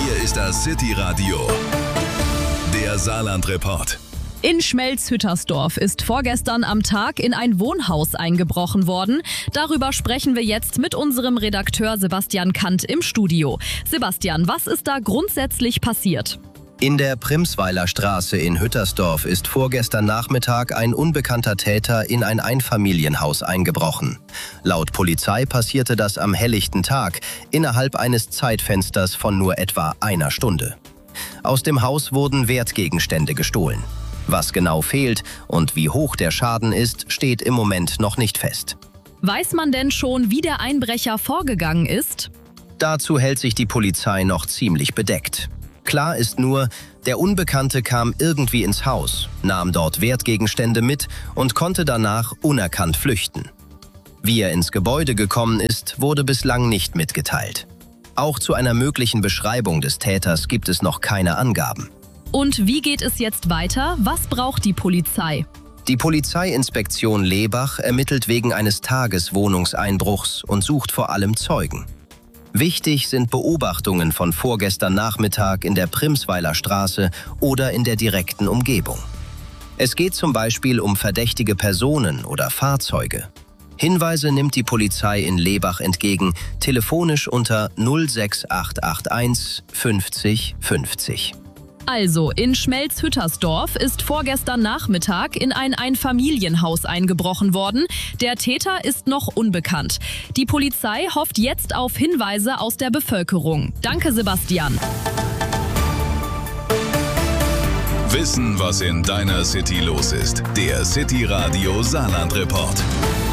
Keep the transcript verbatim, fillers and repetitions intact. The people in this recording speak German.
Hier ist das City Radio, der Saarland-Report. In Schmelz-Hüttersdorf ist vorgestern am Tag in ein Wohnhaus eingebrochen worden. Darüber sprechen wir jetzt mit unserem Redakteur Sebastian Kant im Studio. Sebastian, was ist da grundsätzlich passiert? In der Primsweiler Straße in Hüttersdorf ist vorgestern Nachmittag ein unbekannter Täter in ein Einfamilienhaus eingebrochen. Laut Polizei passierte das am helllichten Tag, innerhalb eines Zeitfensters von nur etwa einer Stunde. Aus dem Haus wurden Wertgegenstände gestohlen. Was genau fehlt und wie hoch der Schaden ist, steht im Moment noch nicht fest. Weiß man denn schon, wie der Einbrecher vorgegangen ist? Dazu hält sich die Polizei noch ziemlich bedeckt. Klar ist nur, der Unbekannte kam irgendwie ins Haus, nahm dort Wertgegenstände mit und konnte danach unerkannt flüchten. Wie er ins Gebäude gekommen ist, wurde bislang nicht mitgeteilt. Auch zu einer möglichen Beschreibung des Täters gibt es noch keine Angaben. Und wie geht es jetzt weiter? Was braucht die Polizei? Die Polizeiinspektion Lebach ermittelt wegen eines Tageswohnungseinbruchs und sucht vor allem Zeugen. Wichtig sind Beobachtungen von vorgestern Nachmittag in der Primsweiler Straße oder in der direkten Umgebung. Es geht zum Beispiel um verdächtige Personen oder Fahrzeuge. Hinweise nimmt die Polizei in Lebach entgegen, telefonisch unter null sechs acht acht eins fünfzig fünfzig. Also, in Schmelz-Hüttersdorf ist vorgestern Nachmittag in ein Einfamilienhaus eingebrochen worden. Der Täter ist noch unbekannt. Die Polizei hofft jetzt auf Hinweise aus der Bevölkerung. Danke, Sebastian. Wissen, was in deiner City los ist. Der City Radio Saarland-Report.